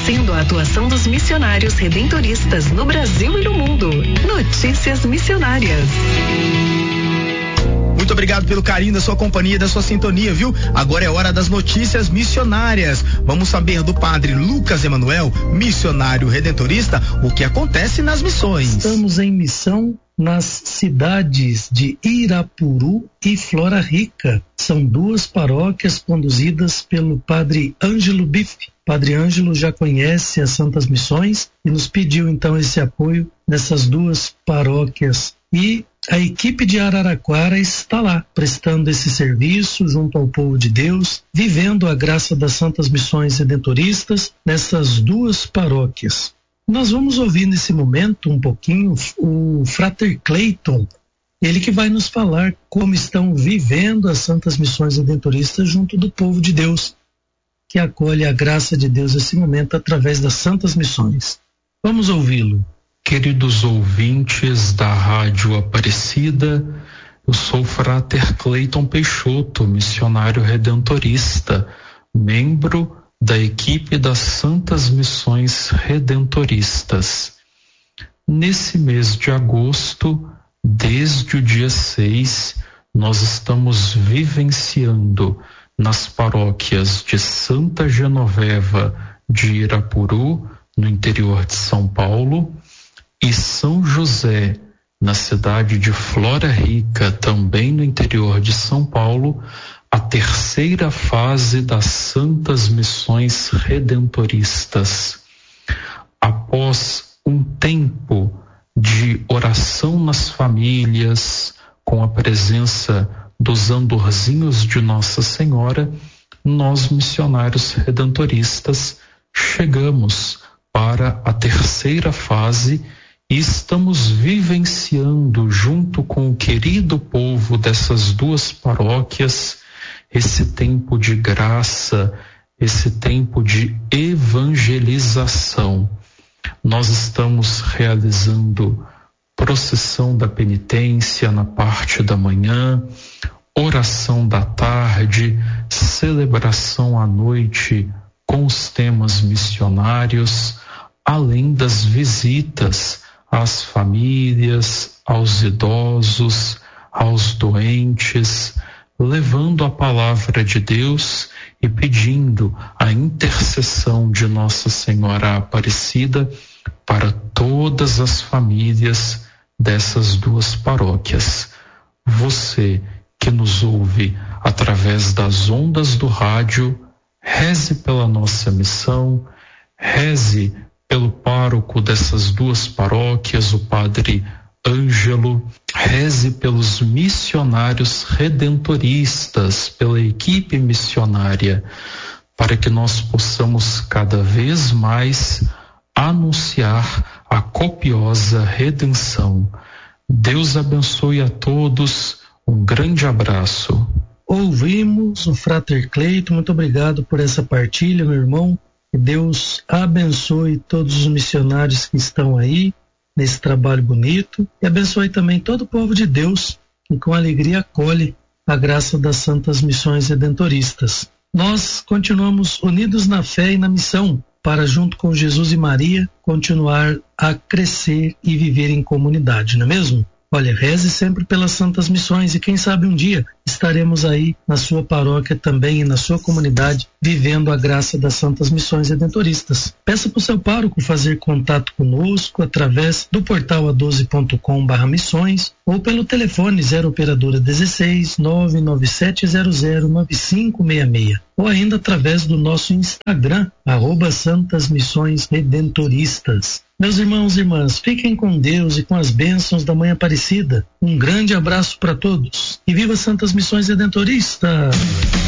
fortalecendo a atuação dos missionários redentoristas no Brasil e no mundo. Notícias Missionárias. Muito obrigado pelo carinho da sua companhia, da sua sintonia, viu? Agora é hora das notícias missionárias. Vamos saber do padre Lucas Emanuel, missionário redentorista, o que acontece nas missões. Estamos em missão nas cidades de Irapuru e Flora Rica. São duas paróquias conduzidas pelo padre Ângelo Bife. Padre Ângelo já conhece as Santas Missões e nos pediu então esse apoio nessas duas paróquias. E a equipe de Araraquara está lá, prestando esse serviço junto ao povo de Deus, vivendo a graça das Santas Missões Redentoristas nessas duas paróquias. Nós vamos ouvir nesse momento um pouquinho o Frater Cleiton, ele que vai nos falar como estão vivendo as Santas Missões Redentoristas junto do povo de Deus, que acolhe a graça de Deus nesse momento através das Santas Missões. Vamos ouvi-lo. Queridos ouvintes da Rádio Aparecida, eu sou o Frater Cleiton Peixoto, missionário redentorista, membro da equipe das Santas Missões Redentoristas. Nesse mês de agosto, desde o dia 6, nós estamos vivenciando nas paróquias de Santa Genoveva de Irapuru, no interior de São Paulo, e São José, na cidade de Flora Rica, também no interior de São Paulo, a terceira fase das Santas Missões Redentoristas. Após um tempo de oração nas famílias, com a presença dos andorzinhos de Nossa Senhora, nós, missionários redentoristas, chegamos para a terceira fase e estamos vivenciando, junto com o querido povo dessas duas paróquias, esse tempo de graça, esse tempo de evangelização. Nós estamos realizando procissão da penitência na parte da manhã, oração da tarde, celebração à noite com os temas missionários, além das visitas às famílias, aos idosos, aos doentes, levando a palavra de Deus e pedindo a intercessão de Nossa Senhora Aparecida para todas as famílias dessas duas paróquias. Você que nos ouve através das ondas do rádio, reze pela nossa missão, reze pelo pároco dessas duas paróquias, o padre Ângelo, reze pelos missionários redentoristas, pela equipe missionária, para que nós possamos cada vez mais anunciar a copiosa redenção. Deus abençoe a todos, um grande abraço. Ouvimos o Frater Cleiton, muito obrigado por essa partilha, meu irmão. Que Deus abençoe todos os missionários que estão aí nesse trabalho bonito e abençoe também todo o povo de Deus que com alegria acolhe a graça das Santas Missões Redentoristas. Nós continuamos unidos na fé e na missão para, junto com Jesus e Maria, continuar a crescer e viver em comunidade, não é mesmo? Olha, reze sempre pelas Santas Missões e quem sabe um dia estaremos aí na sua paróquia também e na sua comunidade vivendo a graça das Santas Missões Redentoristas. Peça para o seu pároco fazer contato conosco através do portal a12.com/missões ou pelo telefone 0 operadora 16 997009566 ou ainda através do nosso Instagram @Santas Missões Redentoristas. Meus irmãos e irmãs, fiquem com Deus e com as bênçãos da Mãe Aparecida. Um grande abraço para todos e viva Santas Missões Redentoristas!